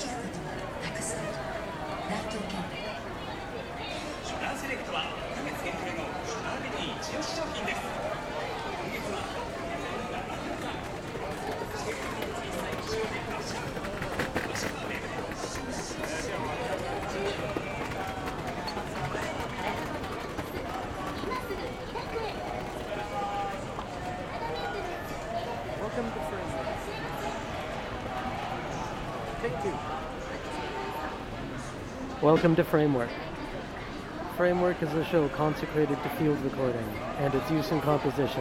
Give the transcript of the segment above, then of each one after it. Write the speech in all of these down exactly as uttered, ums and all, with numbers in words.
くことがたくさんある。ライトキャンペーン。 シュガーセレクトはいっかげつ限定のシュガーベリー一押し商品です。今月はチケットについ最後週でラッシャーラッシャーメール Welcome to Framework. Take two. Welcome to Framework. Framework is a show consecrated to field recording and its use in composition.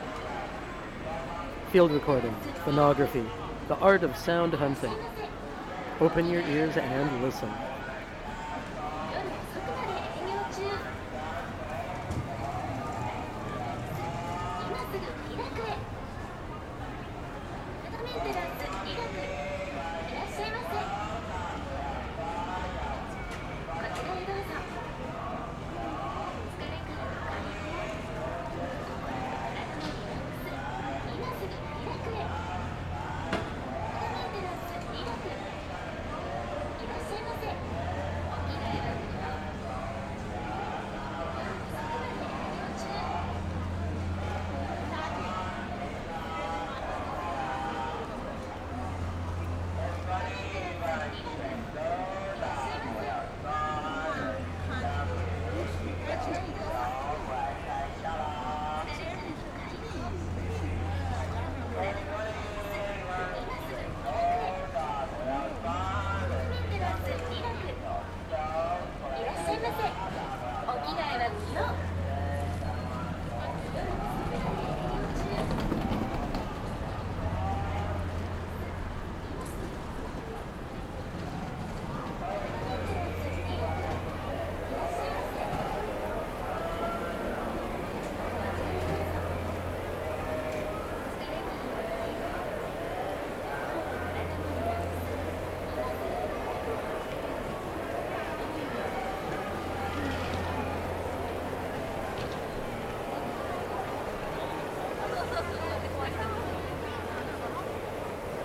Field recording, phonography, the art of sound hunting. Open your ears and listen.